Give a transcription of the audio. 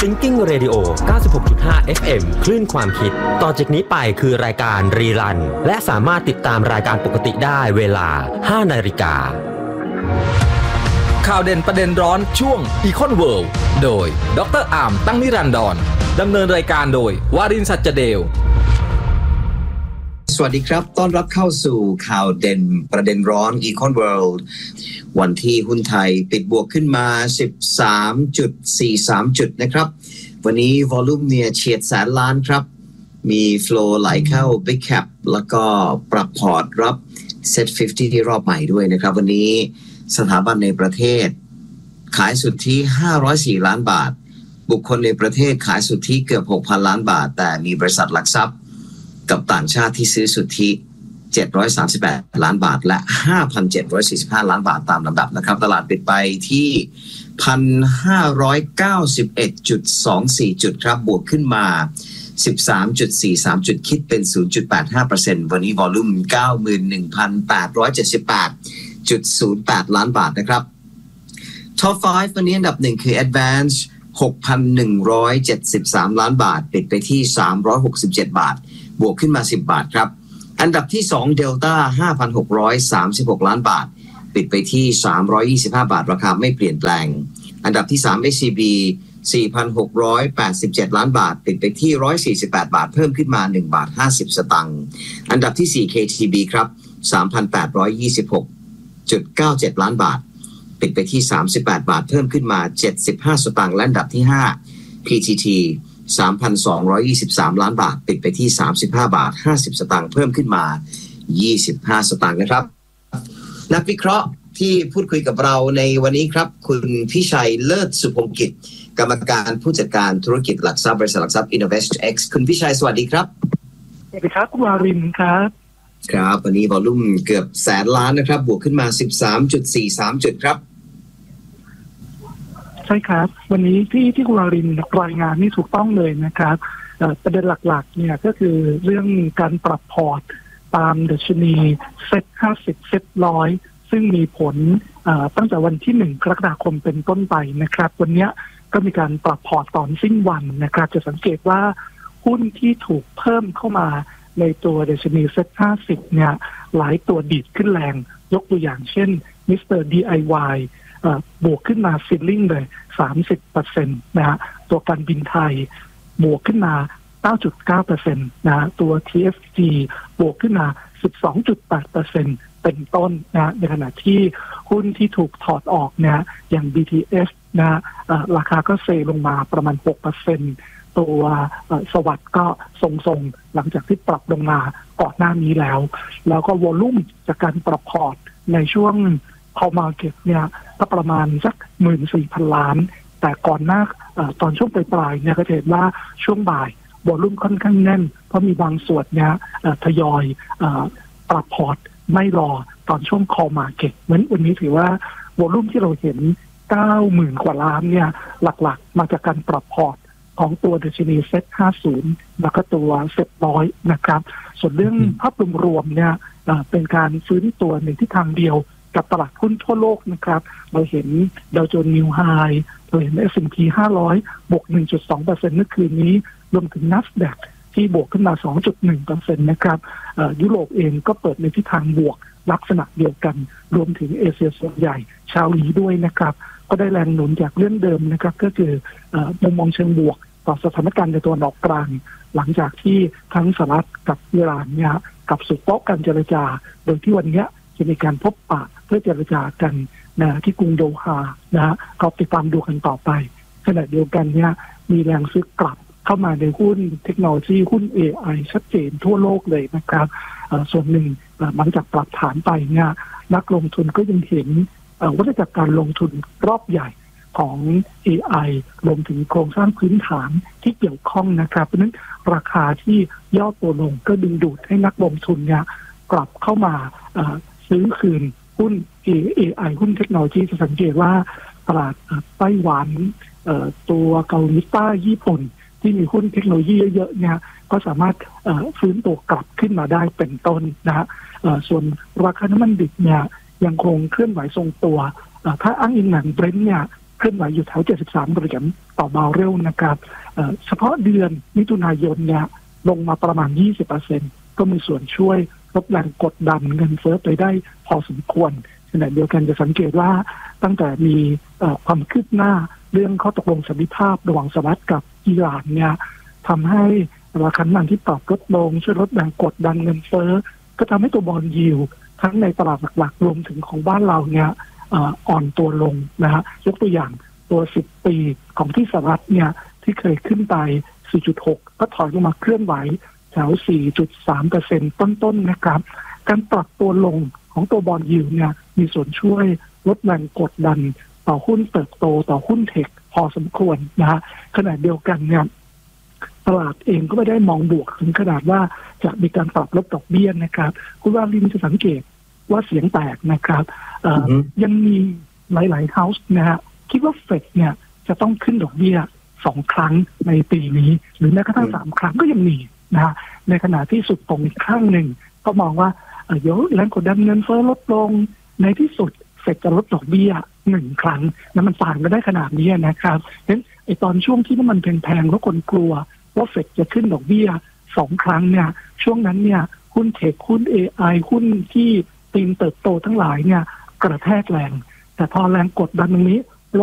Thinking Radio 96.5 FM คลื่นความคิดต่อจากนี้ไปคือรายการรีรันและสามารถติดตามรายการปกติได้เวลา 5 นาฬิกาข่าวเด่นประเด็นร้อนช่วง Econ World โดยดร.อามตั้งนิรันดรดำเนินรายการโดยวารินทร์ สัจเดลสวัสดีครับต้อนรับเข้าสู่ข่าวเด่นประเด็นร้อน Econ World วันที่หุ้นไทยปิดบวกขึ้นมา 13.43 จุดนะครับวันนี้วอลุ่มเนี่ยเฉียดแสนล้านครับมีโฟลว์ไหลเข้า Big Cap แล้วก็ปรับพอร์ตรับ Set 50 ที่รอบใหม่ด้วยนะครับวันนี้สถาบันในประเทศขายสุทธิ504ล้านบาทบุคคลในประเทศขายสุทธิเกือบ 6,000 ล้านบาทแต่มีบริษัทหลักทรัพย์กับต่างชาติที่ซื้อสุทธิ738ล้านบาทและ 5,745 ล้านบาทตามลำดับนะครับตลาดปิดไปที่ 1,591.24 จุดครับบวกขึ้นมา 13.43 จุดคิดเป็น 0.85% วันนี้วอลุ่ม 91,878.08 ล้านบาทนะครับ Top 5 วันนี้อันดับ1คือ Advance 6,173 ล้านบาทปิดไปที่367บาทบวกขึ้นมา10บาทครับอันดับที่2 Delta 5,636 ล้านบาทปิดไปที่325บาทราคาไม่เปลี่ยนแปลงอันดับที่3 SCB 4,687 ล้านบาทปิดไปที่148บาทเพิ่มขึ้นมา1บาท50สตางค์อันดับที่4 KTB ครับ 3,826.97 ล้านบาทปิดไปที่38บาทเพิ่มขึ้นมา75สตางค์และอันดับที่5 PTT 3,223 ล้านบาทปิดไปที่35บาท50สตางค์เพิ่มขึ้นมา25สตางค์นะครับนักวิเคราะห์ที่พูดคุยกับเราในวันนี้ครับคุณพิชัยเลิศสุพงกิจกรรมการผู้จัดการธุรกิจหลักทรัพย์บริษัทหลักทรัพย์ InnovestX คุณพิชัยสวัสดีครับสวัสดีครับคุณวารินครับครับวันนี้วอลุ่มเกือบแสนล้านนะครับบวกขึ้นมา 13.43 จุดครับใช่ครับวันนี้ที่คุณวารินรายงานนี่ถูกต้องเลยนะครับประเด็นหลักๆเนี่ยก็คือเรื่องการปรับพอร์ตตามดัชนีเซ็ต50เซ็ต100ซึ่งมีผลตั้งแต่วันที่1กรกฎาคมเป็นต้นไปนะครับวันนี้ก็มีการปรับพอร์ตตอนสิ้นวันนะครับจะสังเกตว่าหุ้นที่ถูกเพิ่มเข้ามาในตัวดัชนีเซ็ต50เนี่ยหลายตัวดีดขึ้นแรงยกตัวอย่างเช่น Mr. DIYบวกขึ้นมาฟิลลิ่งเลย 30% นะฮะตัวการบินไทยบวกขึ้นมา 9.9% นะฮะตัว TFG บวกขึ้นมา 12.8% เป็นต้นนะในขณะที่หุ้นที่ถูกถอดออกเนี่ยอย่าง BTS นะราคาก็เซลงมาประมาณ 6%ตัวสวัสด์ก็ทรงๆหลังจากที่ปรับลงมาก่อนหน้านี้แล้วก็วอลุ่มจากการปรับพอร์ตในช่วงcall market เนี่ยก็ประมาณสัก 14,000 ล้านแต่ก่อนหน้าตอนช่วงปลายๆเนี่ยก็เห็นว่าช่วงบ่ายวอลุ่มค่อนข้างแน่นเพราะมีบางส่วนเนี่ยทยอยปรับพอร์ตไม่รอตอนช่วง call market เหมือนวันนี้ถือว่าวอลุ่มที่เราเห็น 90,000 กว่าล้านเนี่ยหลักๆมาจากการปรับพอร์ตของตัวดัชนีเซ็ต50แล้วก็ตัวเซ็ต100นะครับส่วนเรื่องภาพรวมๆเนี่ยเป็นการฟื้นตัวในทิศทางเดียวกับตลาดหุ้นทั่วโลกนะครับเราเห็นดาวโจนส์นิวไฮเราเห็น S&P 500บวก 1.2% เมื่อคืนนี้รวมถึง NASDAQ ที่บวกขึ้นมา 2.1% นะครับยุโรปเองก็เปิดในทิศทางบวกลักษณะเดียวกันรวมถึงเอเชียส่วนใหญ่เช้านี้ด้วยนะครับก็ได้แรงหนุนจากเรื่องเดิมนะครับก็คือมุมมองเชิงบวกต่อสถานการณ์ในตัวนออกกลางหลังจากที่ทั้งสหรัฐกับอิหร่านเนี่ยกับสู่โต๊ะการเจรจาโดยที่วันนี้จะมีการพบปะเพื่อเจรจากันนะที่กรุงโดฮานะฮะก็ติดตามดูกันต่อไปขณะเดียวกันเนี่ยมีแรงซื้อกลับเข้ามาในหุ้นเทคโนโลยีหุ้น AI ชัดเจนทั่วโลกเลยนะครับส่วนหนึ่งหลังจากปรับฐานไปเนี่ยนักลงทุนก็ยังเห็นวัฏจักรการลงทุนรอบใหญ่ของ AI รวมถึงโครงสร้างพื้นฐานที่เกี่ยวข้องนะครับเพราะฉะนั้นราคาที่ย่อตัวลงก็ดึงดูดให้นักลงทุนเนี่ยกลับเข้ามาซื้อคืนหุ้น AI หุ้นเทคโนโลยีจะสังเกตว่าตลาดไต้หวันตัวเกาหลีใต้ญี่ปุ่นที่มีหุ้นเทคโนโลยีเยอะๆเนี่ยก็สามารถฟื้นตัวกลับขึ้นมาได้เป็นต้นนะฮะส่วนราคาน้ำมันดิบเนี่ยยังคงเคลื่อนไหวทรงตัวถ้าอ้างอิงหนังเบรนท์เนี่ยคลื่อนไหวอยู่แถว73เหรียญต่อบาร์เรลนะครับเฉพาะเดือนมิถุนายนเนี่ยลงมาประมาณ 20% ก็มีส่วนช่วยลดแรงกดดันเงินเฟ้อไปได้พอสมควรขณะเดียวกันจะสังเกตว่าตั้งแต่มีความคืบหน้าเรื่องข้อตกลงสันติภาพระหว่างสหรัฐกับอิหร่านเนี่ยทำให้ราคาน้ำมันที่ปรับลดลงช่วยลดแรงกดดันเงินเฟ้อก็ทำให้ตัวบอนด์ยิลด์ทั้งในตลาดหลักๆรวมถึงของบ้านเราเนี่ยอ่อนตัวลงนะฮะยกตัวอย่างตัว10 ปีของที่สหรัฐเนี่ยที่เคยขึ้นไป 4.6 ก็ถอยลงมาเคลื่อนไหวแถว 4.3% ต้นๆนะครับการปรับตัวลงของตัวบอนด์ยิลด์เนี่ยมีส่วนช่วยลดแรงกดดันต่อหุ้นเติบโตต่อหุ้นเทคพอสมควรนะฮะขณะเดียวกันเนี่ยตลาดเองก็ไม่ได้มองบวกถึงขนาดว่าจะมีการปรับลดดอกเบี้ยนะครับคุณว่าลินจะสังเกตว่าเสียงแตกนะครับยังมีหลายๆเฮาส์นะฮะคิดว่าเฟดเนี่ยจะต้องขึ้นดอกเบี้ย2 ครั้งในปีนี้หรือแม้กระทั่ง3 ครั้งก็ยังมีนะฮะในขณะที่สุดตรงอีกข้างหนึ่งก็มองว่าเดี๋ยวแรงกดดันเงินเฟ้อลดลงในที่สุดเฟดจะลดดอกเบี้ย1 ครั้งนั้นมันต่างกันได้ขนาดนี้นะครับเพราะฉะนั้นไอตอนช่วงที่น้ำมันแพงๆแล้วคนกลัวว่าเฟดจะขึ้นดอกเบี้ย2 ครั้งเนี่ยช่วงนั้นเนี่ยหุ้นเทคหุ้น AI หุ้นที่ตีมเติบโตทั้งหลายเนี่ยกระแทกแรงแต่พอแรงกดดันตรงนี้